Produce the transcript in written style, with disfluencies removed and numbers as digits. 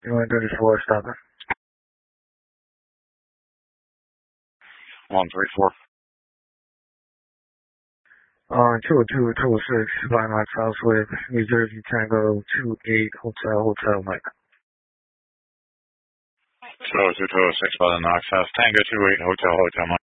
134, stop it. 134. 2226, 5 miles southwest, New Jersey, Tango 28, Hotel Mike. 20226 by the Knox House, Tango 28, Hotel Mike.